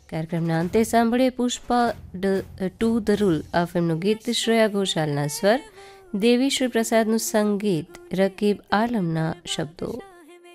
કાર્યક્રમના અંતે સાંભળીએ પુષ્પા ટુ ધ રૂલ આ ફિલ્મનું ગીત શ્રેયા ઘોષાલના સ્વર, દેવી શ્રી પ્રસાદનું સંગીત, રકીબ આલમના શબ્દો.